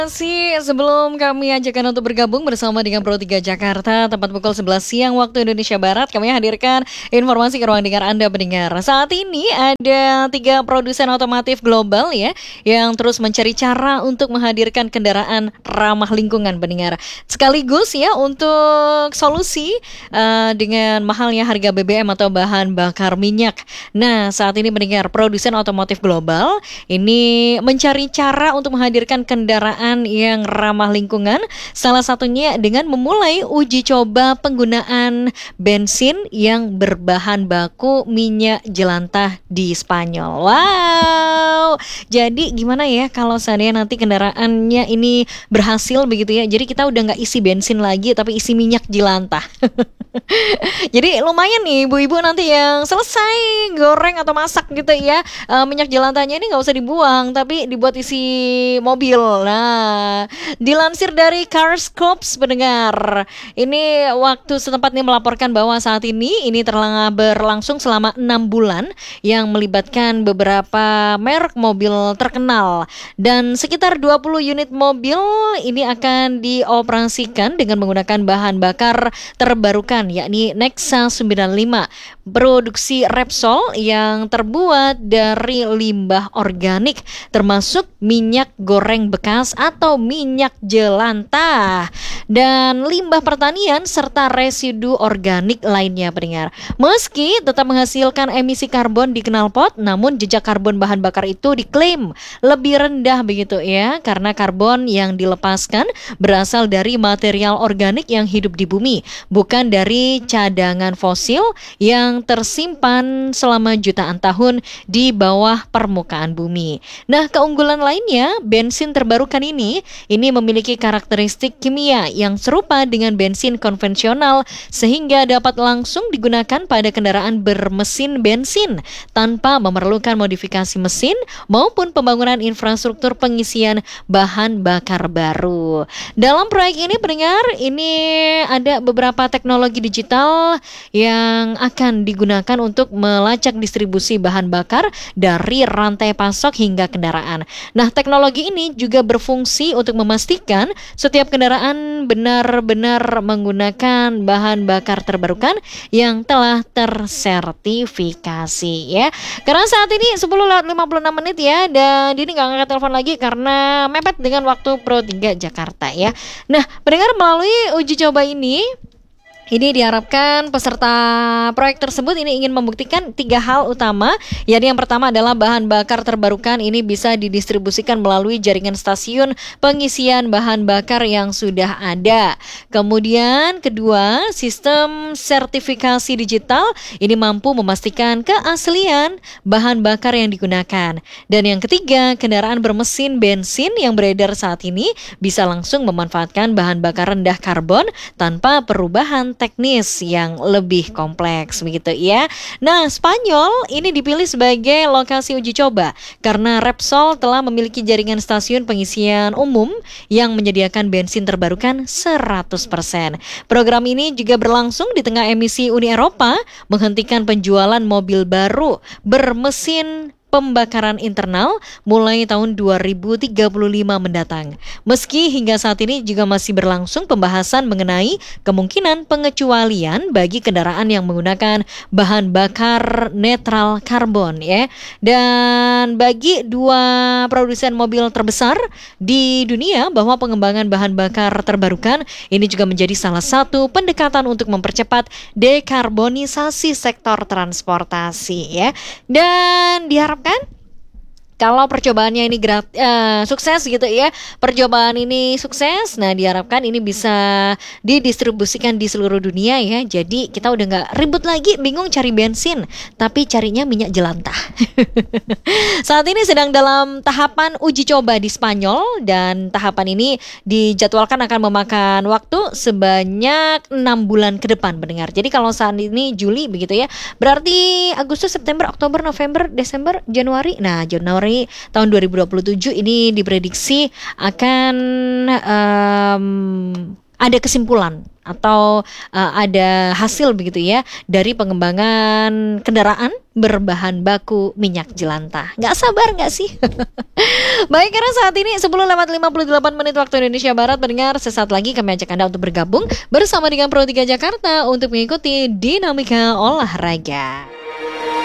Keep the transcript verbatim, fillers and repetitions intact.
Masih sebelum kami ajakkan untuk bergabung bersama dengan Pro tiga Jakarta tepat pukul sebelas siang waktu Indonesia Barat, kami hadirkan informasi ke ruang dengar Anda pendengar. Saat ini ada tiga produsen otomotif global ya yang terus mencari cara untuk menghadirkan kendaraan ramah lingkungan pendengar. Sekaligus ya untuk solusi uh, dengan mahalnya harga B B M atau bahan bakar minyak. Nah, saat ini pendengar, produsen otomotif global ini mencari cara untuk menghadirkan kendaraan yang ramah lingkungan, salah satunya dengan memulai uji coba penggunaan bensin yang berbahan baku minyak jelantah di Spanyol. Wow, jadi gimana ya kalau seandainya nanti kendaraannya ini berhasil begitu ya, jadi kita udah nggak isi bensin lagi tapi isi minyak jelantah. Jadi lumayan nih ibu-ibu nanti yang selesai goreng atau masak gitu ya, uh, minyak jelantahnya ini nggak usah dibuang tapi dibuat isi mobil. Nah, dilansir dari Carscopes pendengar, ini waktu setempat ini melaporkan bahwa saat ini ini telah berlangsung selama enam bulan yang melibatkan beberapa merek mobil terkenal dan sekitar dua puluh unit mobil ini akan dioperasikan dengan menggunakan bahan bakar terbarukan yakni Nexa sembilan puluh lima produksi Repsol yang terbuat dari limbah organik termasuk minyak goreng bekas atau minyak jelantah dan limbah pertanian serta residu organik lainnya pendengar. Meski tetap menghasilkan emisi karbon di knalpot, namun jejak karbon bahan bakar itu diklaim lebih rendah begitu ya, karena karbon yang dilepaskan berasal dari material organik yang hidup di bumi, bukan dari cadangan fosil yang tersimpan selama jutaan tahun di bawah permukaan bumi. Nah, keunggulan lainnya, bensin terbarukan ini ini memiliki karakteristik kimia yang serupa dengan bensin konvensional sehingga dapat langsung digunakan pada kendaraan bermesin bensin tanpa memerlukan modifikasi mesin maupun pembangunan infrastruktur pengisian bahan bakar baru. Dalam proyek ini pendengar, ini ada beberapa teknologi digital yang akan digunakan untuk melacak distribusi bahan bakar dari rantai pasok hingga kendaraan. Nah, teknologi ini juga berfungsi untuk memastikan setiap kendaraan benar-benar menggunakan bahan bakar terbarukan yang telah tersertifikasi ya. Karena saat ini sepuluh lewat lima puluh enam menit ya, dan Dini gak ngangkat telepon lagi karena mepet dengan waktu Pro tiga Jakarta ya. Nah, pendengar, melalui uji coba ini Ini diharapkan peserta proyek tersebut ini ingin membuktikan tiga hal utama, yakni yang pertama adalah bahan bakar terbarukan ini bisa didistribusikan melalui jaringan stasiun pengisian bahan bakar yang sudah ada. Kemudian kedua, sistem sertifikasi digital ini mampu memastikan keaslian bahan bakar yang digunakan. Dan yang ketiga, kendaraan bermesin bensin yang beredar saat ini bisa langsung memanfaatkan bahan bakar rendah karbon tanpa perubahan teknis yang lebih kompleks begitu ya. Nah, Spanyol ini dipilih sebagai lokasi uji coba karena Repsol telah memiliki jaringan stasiun pengisian umum yang menyediakan bensin terbarukan seratus persen. Program ini juga berlangsung di tengah emisi Uni Eropa menghentikan penjualan mobil baru bermesin pembakaran internal mulai tahun dua ribu tiga puluh lima mendatang. Meski hingga saat ini juga masih berlangsung pembahasan mengenai kemungkinan pengecualian bagi kendaraan yang menggunakan bahan bakar netral karbon ya. Dan bagi dua produsen mobil terbesar di dunia bahwa pengembangan bahan bakar terbarukan ini juga menjadi salah satu pendekatan untuk mempercepat dekarbonisasi sektor transportasi ya. Dan diharapkan kalau percobaannya ini grat, uh, sukses gitu ya, percobaan ini sukses, nah diharapkan ini bisa didistribusikan di seluruh dunia ya. Jadi kita udah nggak ribut lagi, bingung cari bensin, tapi carinya minyak jelantah. Saat ini sedang dalam tahapan uji coba di Spanyol dan tahapan ini dijadwalkan akan memakan waktu sebanyak enam bulan ke depan pendengar. Jadi kalau saat ini Juli begitu ya, berarti Agustus, September, Oktober, November, Desember, Januari. Nah, Januari tahun dua ribu dua puluh tujuh ini diprediksi akan um, ada kesimpulan atau uh, ada hasil begitu ya dari pengembangan kendaraan berbahan baku minyak jelantah. Nggak sabar nggak sih? Baik, karena saat ini sepuluh lewat lima puluh delapan menit waktu Indonesia Barat, mendengar sesaat lagi kami ajak Anda untuk bergabung bersama dengan Pro tiga Jakarta untuk mengikuti dinamika olahraga.